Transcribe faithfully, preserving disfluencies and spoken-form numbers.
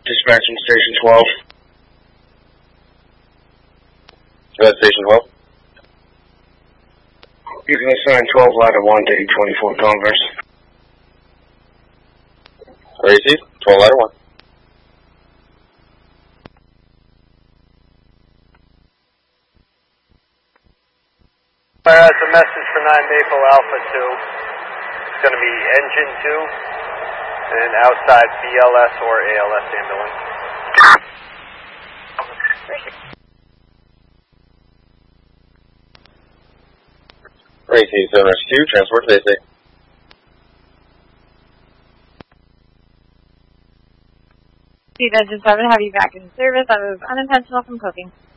Dispatch from Station twelve. Go ahead, Station twelve. You can assign twelve ladder one to eight twenty-four Converse. Receive, twelve ladder one. Fire has a message for nine Maple Alpha two. It's going to be engine two and outside B L S or A L S ambulance. Receive, seven rescue, transport to basic. Steve Engine seven, have you back in service. That was unintentional from cooking.